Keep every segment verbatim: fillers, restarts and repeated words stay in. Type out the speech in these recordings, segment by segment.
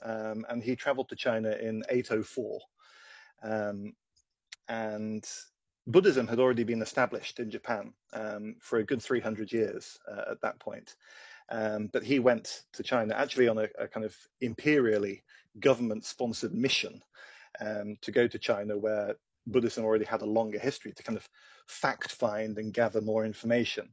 um, and he traveled to China in eight oh four. Um, and Buddhism had already been established in Japan um, for a good three hundred years uh, at that point. Um, but he went to China actually on a, a kind of imperially government-sponsored mission um, to go to China, where Buddhism already had a longer history, to kind of fact find and gather more information.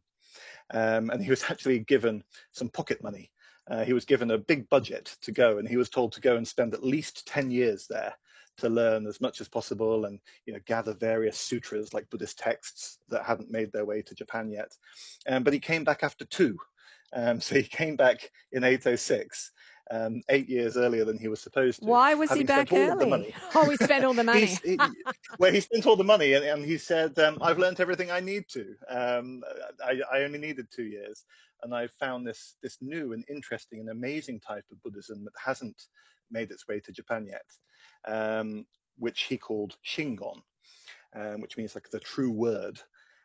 Um, and he was actually given some pocket money. Uh, he was given a big budget to go, and he was told to go and spend at least ten years there to learn as much as possible and, you know, gather various sutras like Buddhist texts that hadn't made their way to Japan yet. Um, but he came back after two. Um, so he came back in eight oh six, um, eight years earlier than he was supposed to. Why was having he back spent all early? of the money. Oh, he spent all the money. he, well, he spent all the money, and, and he said, um, I've learned everything I need to. Um, I, I only needed two years. And I found this, this new and interesting and amazing type of Buddhism that hasn't made its way to Japan yet, um, which he called Shingon, um, which means like the true word.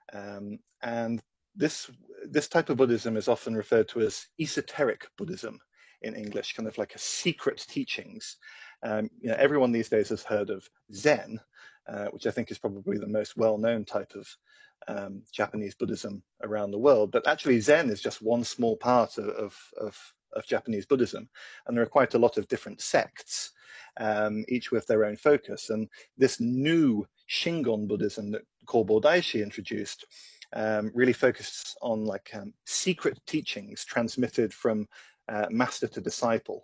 Um, and this this type of Buddhism is often referred to as esoteric Buddhism in English, kind of like a secret teachings. Um, you know, everyone these days has heard of Zen, uh, which I think is probably the most well-known type of um, Japanese Buddhism around the world. But actually, Zen is just one small part of, of, of, of Japanese Buddhism, and there are quite a lot of different sects, um, each with their own focus. And this new Shingon Buddhism that Korbo Daishi introduced um, really focuses on like um, secret teachings transmitted from uh, master to disciple.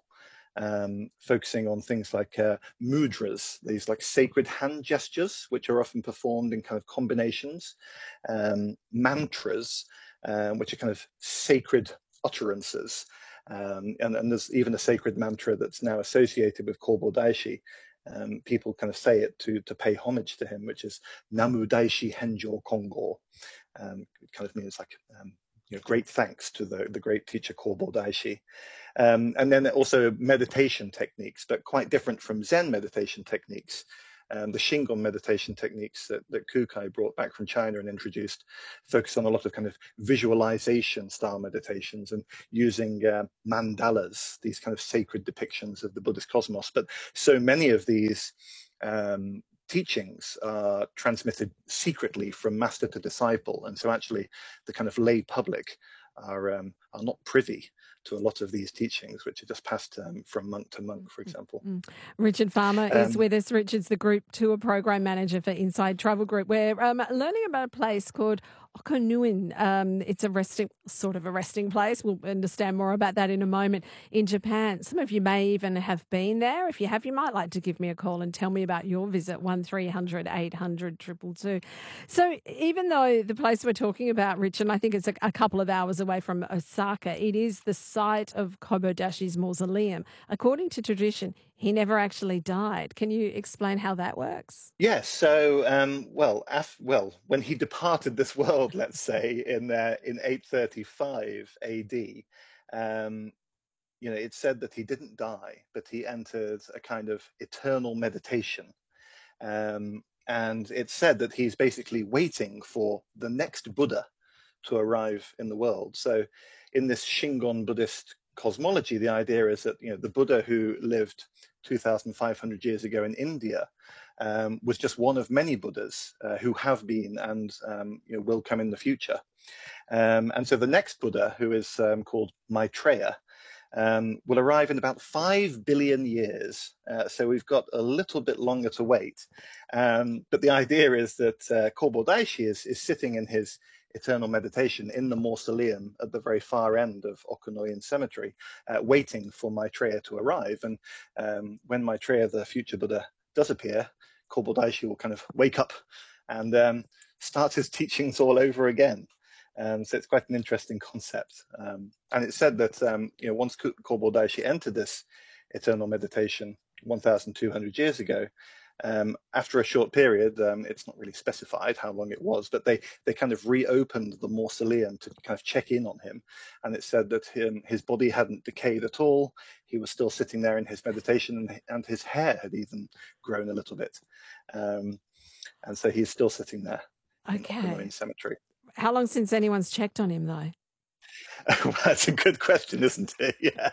Um, focusing on things like uh, mudras, these like sacred hand gestures, which are often performed in kind of combinations, um, mantras, uh, which are kind of sacred utterances. Um, and, and there's even a sacred mantra that's now associated with Korbo Daishi. Um, people kind of say it to, to pay homage to him, which is Namu Daishi Henjo Kongo. Um, it kind of means like, um, you know, great thanks to the, the great teacher Korbo Daishi. Um, and then also meditation techniques, but quite different from Zen meditation techniques. Um, the Shingon meditation techniques that, that Kukai brought back from China and introduced focus on a lot of kind of visualization style meditations and using uh, mandalas, these kind of sacred depictions of the Buddhist cosmos. But so many of these um, teachings are transmitted secretly from master to disciple. And so actually the kind of lay public are, um, are not privy to a lot of these teachings, which are just passed um, from monk to monk, for example. Mm. Richard Farmer um, is with us. Richard's the Group Tour Program Manager for Inside Travel Group. We're um, learning about a place called Okunuin. Um, it's a resting, sort of a resting place. We'll understand more about that in a moment in Japan. Some of you may even have been there. If you have, you might like to give me a call and tell me about your visit, one three hundred eight hundred two two two. So even though the place we're talking about, Richard, I think it's a, a couple of hours away from Osaka, it is the site of Korbo Daishi's mausoleum. According to tradition, he never actually died. Can you explain how that works? Yes. So, um, well, af- well, when he departed this world, let's say in uh, in eight thirty-five A D, um, you know, it's said that he didn't die, but he entered a kind of eternal meditation, um, and it's said that he's basically waiting for the next Buddha to arrive in the world. So, in this Shingon Buddhist cosmology, the idea is that, you know, the Buddha who lived two thousand five hundred years ago in India um, was just one of many Buddhas uh, who have been and um, you know, will come in the future. Um, and so the next Buddha, who is um, called Maitreya, um, will arrive in about five billion years. Uh, so we've got a little bit longer to wait. Um, but the idea is that uh, Korbo Daishi is, is sitting in his eternal meditation in the mausoleum at the very far end of Okunoin Cemetery, uh, waiting for Maitreya to arrive. And um, when Maitreya, the future Buddha, does appear, Korbo Daishi will kind of wake up and um, start his teachings all over again. Um, so it's quite an interesting concept. Um, and it's said that um, you know, once Korbo Daishi entered this eternal meditation one thousand two hundred years ago, Um, after a short period, um, it's not really specified how long it was, but they, they kind of reopened the mausoleum to kind of check in on him. And it said that him, his body hadn't decayed at all. He was still sitting there in his meditation, and, and his hair had even grown a little bit. Um, and so he's still sitting there okay. in Okunoin Cemetery. How long since anyone's checked on him, though? Well, that's a good question, isn't it? Yeah.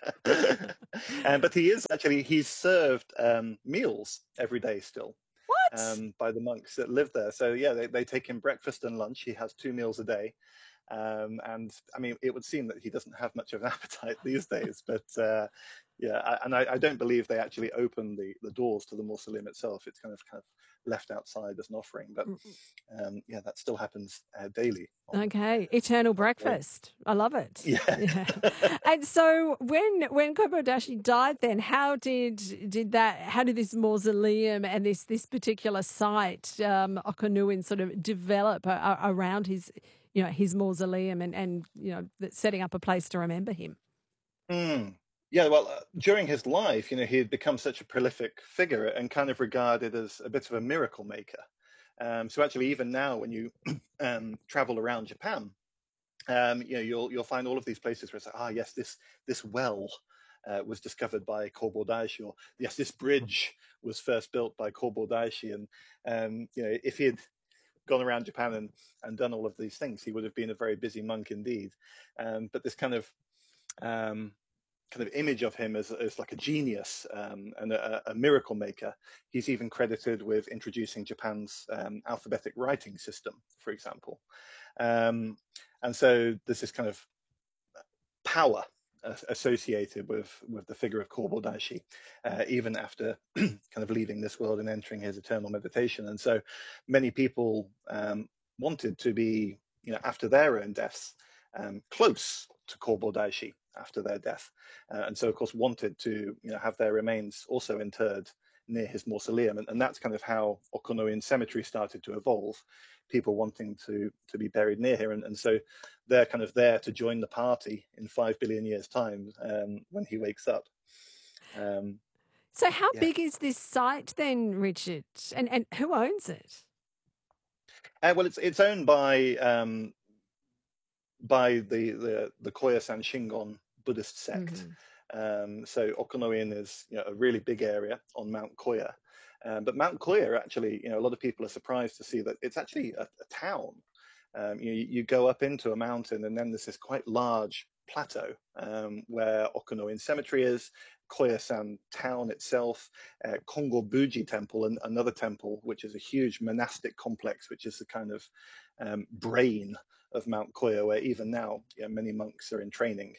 um, but he is actually, he's served um, meals every day still What? um, by the monks that live there. So yeah, they, they take him breakfast and lunch. He has two meals a day. Um, and I mean, it would seem that he doesn't have much of an appetite these days, but uh, yeah, I, and I, I don't believe they actually open the, the doors to the mausoleum itself. It's kind of kind of left outside as an offering, but um, yeah, that still happens uh, daily. On, Okay, eternal on breakfast. I love it. yeah. Yeah. And so when when Kobodashi died, then how did did that? How did this mausoleum and this this particular site, um, Okonuin, sort of develop a, a, around his, you know, his mausoleum and and you know, setting up a place to remember him? Mm. Yeah, well, uh, during his life, you know, he had become such a prolific figure and kind of regarded as a bit of a miracle maker. Um, so actually, even now, when you um, travel around Japan, um, you know, you'll you'll find all of these places where it's like, ah, yes, this this well uh, was discovered by Kobo Daishi, or yes, this bridge was first built by Kobo Daishi, and um, you know, if he had gone around Japan and and done all of these things, he would have been a very busy monk indeed. Um, but this kind of um, kind of image of him as, as like a genius um, and a, a miracle maker. He's even credited with introducing Japan's um, alphabetic writing system, for example. Um, and so there's this kind of power associated with with the figure of Kobo Daishi, uh, even after kind of leaving this world and entering his eternal meditation. And so many people um, wanted to be, you know, after their own deaths, um, close to Kobo Daishi after their death, uh, and so of course wanted to, you know, have their remains also interred near his mausoleum, and, and that's kind of how Okonoin Cemetery started to evolve. People wanting to to be buried near here, and, and so they're kind of there to join the party in five billion years' time um, when he wakes up. Um, So how yeah. big is this site then, Richard? And and who owns it? Uh, well, it's it's owned by um, by the the the Koyasan Shingon Buddhist sect. Mm-hmm. Um, so Okonoin is, you know, a really big area on Mount Koya. Um, but Mount Koya, actually, you know, a lot of people are surprised to see that it's actually a, a town. Um, you, you go up into a mountain, and then there's this quite large plateau um, where Okonoin Cemetery is, Koyasan town itself, uh, Kongo Buji Temple, and another temple, which is a huge monastic complex, which is the kind of um, brain of Mount Koya, where even now, you know, many monks are in training.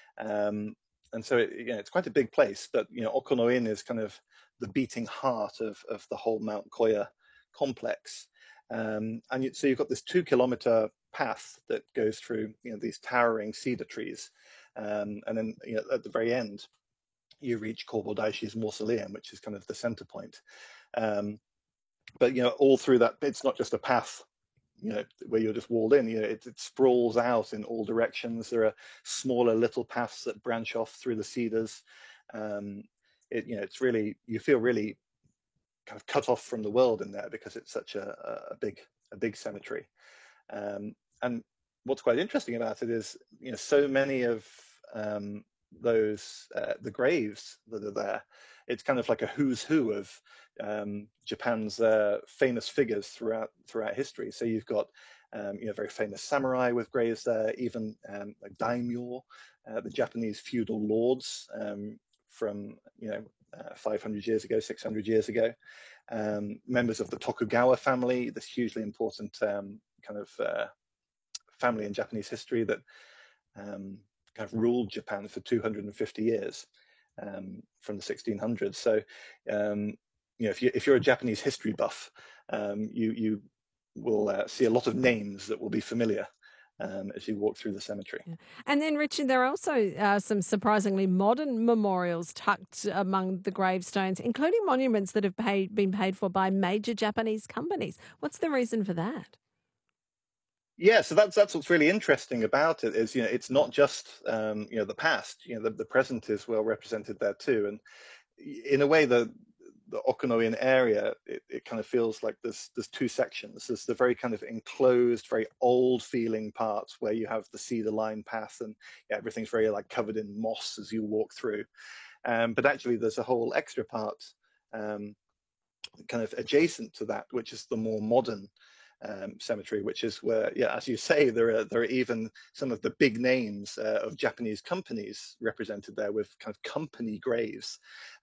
Um, and so it, you know, it's quite a big place, but you know, Okonoin is kind of the beating heart of, of the whole Mount Koya complex. Um, and you, so you've got this two kilometer path that goes through, you know, these towering cedar trees. Um, and then, you know, at the very end, you reach Kobo Daishi's mausoleum, which is kind of the center point. Um, but, you know, all through that, it's not just a path, you know, where you're just walled in. You know, it, it sprawls out in all directions. There are smaller little paths that branch off through the cedars. Um, it, you know, it's really, you feel really kind of cut off from the world in there because it's such a, a big, a big cemetery. Um, and what's quite interesting about it is, you know, so many of um, those uh, the graves that are there, it's kind of like a who's who of um, Japan's uh, famous figures throughout throughout history. So you've got um, you know, very famous samurai with graves there, even um, like daimyo, uh, the Japanese feudal lords um, from, you know, uh, five hundred years ago, six hundred years ago. Um, members of the Tokugawa family, this hugely important um, kind of uh, family in Japanese history that um, kind of ruled Japan for two hundred fifty years um, from the sixteen hundreds. So, um, you know, if you if you're a Japanese history buff, um, you you will uh, see a lot of names that will be familiar um, as you walk through the cemetery. Yeah. And then, Richard, there are also uh, some surprisingly modern memorials tucked among the gravestones, including monuments that have paid, been paid for by major Japanese companies. What's the reason for that? Yeah, so that's that's what's really interesting about it is, you know, it's not just um, you know, the past. You know, the, the present is well represented there too, and in a way, the the Okonoian area, it, it kind of feels like there's there's two sections. There's the very kind of enclosed, very old feeling parts where you have the cedar lined path, and yeah, everything's very like covered in moss as you walk through. Um, but actually, there's a whole extra part um, kind of adjacent to that, which is the more modern um, cemetery, which is where, yeah, as you say, there are there are even some of the big names uh, of Japanese companies represented there with kind of company graves.